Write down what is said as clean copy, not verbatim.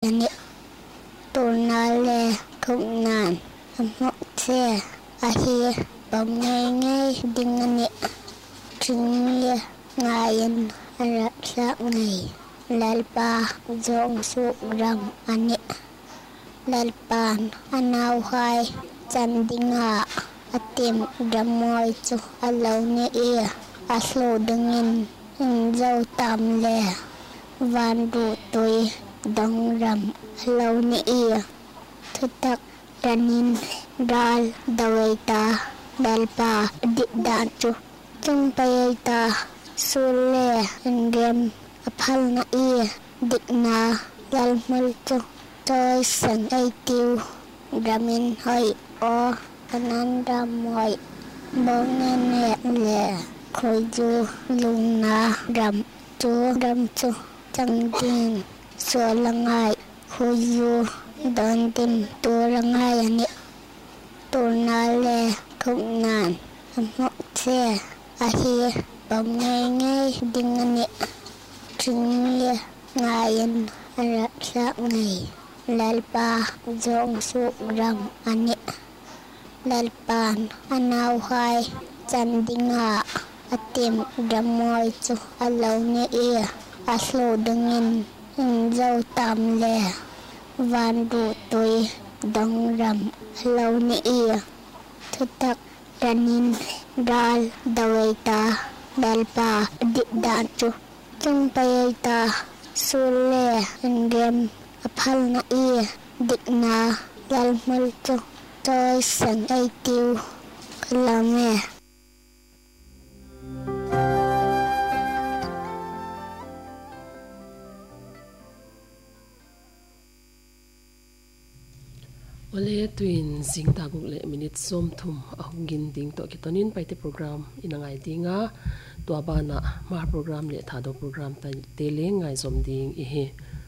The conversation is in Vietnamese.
ani tunale kumnan mokse ahi bamngai dingani trinye ngayen raksa ngai lalpa jong su ram ani lalpan anauhai chandinga atim damoy chu alone e aslo dengin injau tamle vandu toy dongram alone e thutak ranin dal dawaita dalpa didan chu chungpayta sule ngem aphalna e dikna lalmul chu toy san aitiu gramin hoi o ananda moi bongene le khoju lungna ram chu changdin solangai khoju dantin torangai ani tonale khungnan mokse ahi bamngai dingani trinye ngayen raksa ngai lalpa jong su ram ani lalpan anauhai chandinga atim damoy chu alone e aslo dengin injau tamle vandu toy dongram alone e thutak ranin dal dawaita dalpa didan chu chungpayta sule ngem aphalna e dikna lalmul chu toy san aitiu kalame ole twin singta guk le minute som thum ahungin ding to kitonin paite program inangai dinga to bana mar program le thado program ta tele ngai som ding i he